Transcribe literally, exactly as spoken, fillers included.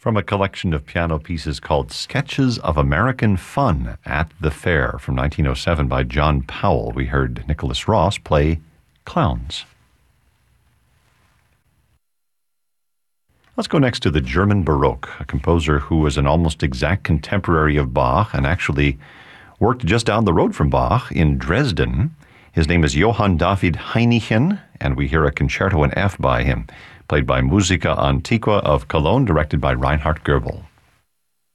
From a collection of piano pieces called Sketches of American Fun at the Fair from nineteen oh seven by John Powell, we heard Nicholas Ross play Clowns. Let's go next to the German Baroque, a composer who was an almost exact contemporary of Bach and actually worked just down the road from Bach in Dresden. His name is Johann David Heinichen, and we hear a concerto in F by him, played by Musica Antiqua of Cologne, directed by Reinhard Goebel.